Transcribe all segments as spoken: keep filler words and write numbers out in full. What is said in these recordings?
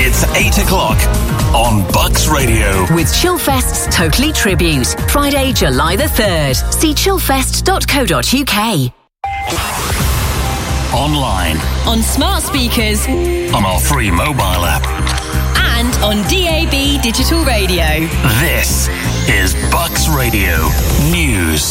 It's eight o'clock on Bucks Radio. With Chillfest's Totally Tribute. Friday, July the third. See chillfest dot co dot uk. Online. On smart speakers. On our free mobile app. And on D A B digital radio. This is Bucks Radio News.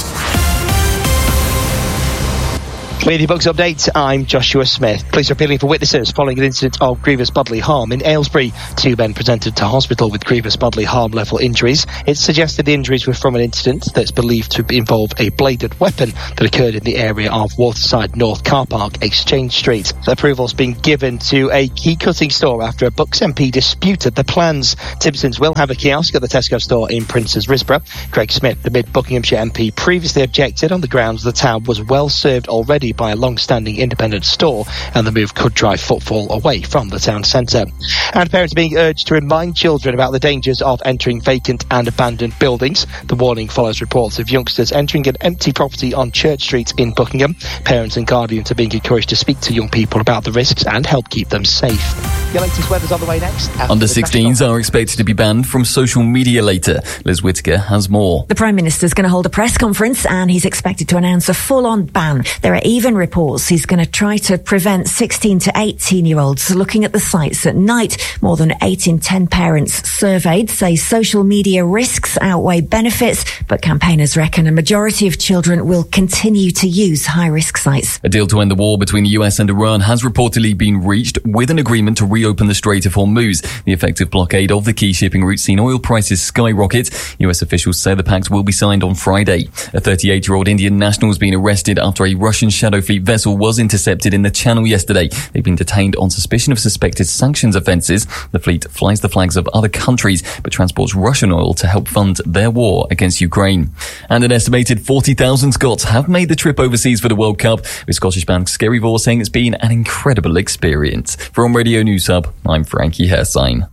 With your Bucks update, I'm Joshua Smith. Police are appealing for witnesses following an incident of grievous bodily harm in Aylesbury. Two men presented to hospital with grievous bodily harm level injuries. It's suggested the injuries were from an incident that's believed to involve a bladed weapon that occurred in the area of Waterside North Car Park, Exchange Street. The approval's been given to a key-cutting store after a Bucks M P disputed the plans. Timpsons will have a kiosk at the Tesco store in Princes Risborough. Greg Smith, the mid-Buckinghamshire M P, previously objected on the grounds the town was well served already by a long-standing independent store, and the move could drive footfall away from the town centre. And parents are being urged to remind children about the dangers of entering vacant and abandoned buildings. The warning follows reports of youngsters entering an empty property on Church Street in Buckingham. Parents and guardians are being encouraged to speak to young people about the risks and help keep them safe. Your latest weather's on the way next. Under sixteens are expected to be banned from social media later. Liz Whittaker has more. The Prime Minister's going to hold a press conference and he's expected to announce a full-on ban. There are even reports he's going to try to prevent sixteen to eighteen year olds looking at the sites at night. More than eight in ten parents surveyed say social media risks outweigh benefits, but campaigners reckon a majority of children will continue to use high-risk sites. A deal to end the war between the U S and Iran has reportedly been reached, with an agreement to reopen the Strait of Hormuz. The effective blockade of the key shipping route seen oil prices skyrocket. U S officials say the pact will be signed on Friday. A thirty-eight year old Indian national has been arrested after a Russian Shadow Fleet vessel was intercepted in the Channel yesterday. They've been detained on suspicion of suspected sanctions offences. The fleet flies the flags of other countries but transports Russian oil to help fund their war against Ukraine. And an estimated forty thousand Scots have made the trip overseas for the World Cup, with Scottish band Scary Vore saying it's been an incredible experience. From Radio News Hub, I'm Frankie Hersign.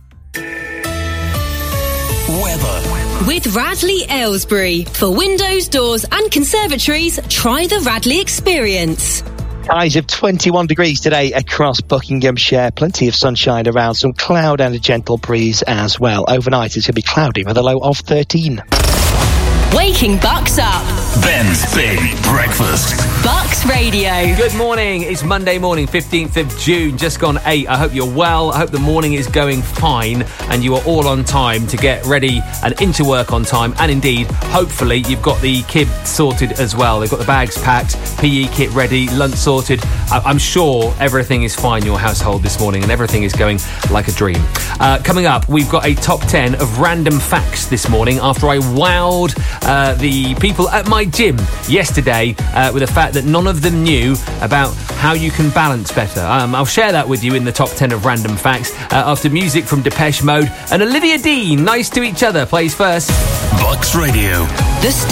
Weather. With Radley Aylesbury. For windows, doors and conservatories, try the Radley experience. Highs of twenty-one degrees today across Buckinghamshire. Plenty of sunshine around, some cloud and a gentle breeze as well. Overnight it's going to be cloudy with a low of thirteen. Waking Bucks up. Ben's Big Breakfast. Bucks Radio. Good morning. It's Monday morning, fifteenth of June, just gone eight. I hope you're well. I hope the morning is going fine and you are all on time to get ready and into work on time. And indeed, hopefully, you've got the kit sorted as well. They've got the bags packed, P E kit ready, lunch sorted. I'm sure everything is fine in your household this morning and everything is going like a dream. Uh, coming up, we've got a top ten of random facts this morning after I wowed uh, the people at my gym yesterday uh, with the fact that none of them knew about how you can balance better. Um, I'll share that with you in the top ten of random facts uh, after music from Depeche Mode, and Olivia Dean, Nice to Each Other, plays first. Bucks Radio. The